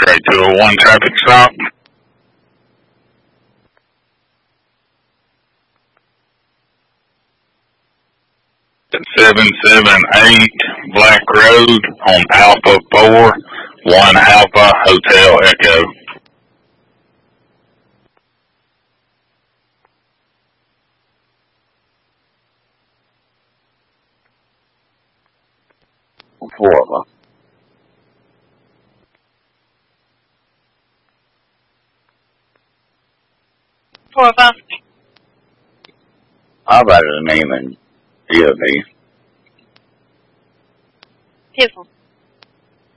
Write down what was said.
Great 201 traffic stop. At 778 Black Road on Alpha 4, 1 Alpha Hotel Echo. Forma. Forma. I'll write a name in DOB. Beautiful.